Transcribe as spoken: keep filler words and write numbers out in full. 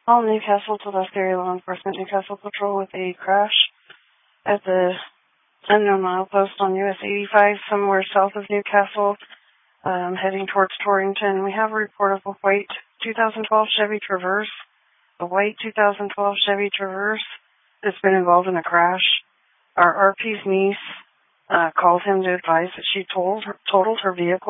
All Newcastle to West Area Law Enforcement, Newcastle Patrol with a crash at the unknown milepost on U S eighty-five, somewhere south of Newcastle, um, heading towards Torrington. We have a report of a white two thousand twelve Chevy Traverse, a white two thousand twelve Chevy Traverse that's been involved in a crash. Our R P's niece uh, called him to advise that she totaled, totaled her vehicle.